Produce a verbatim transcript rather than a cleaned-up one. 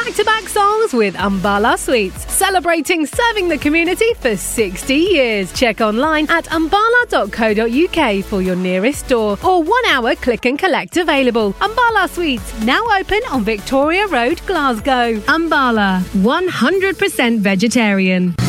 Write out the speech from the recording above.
back-to-back songs with Umbala Sweets, celebrating serving the community for sixty years. Check online at umbala dot co dot uk for your nearest store or one-hour click and collect available. Umbala Sweets, now open on Victoria Road, Glasgow. Umbala, one hundred percent vegetarian.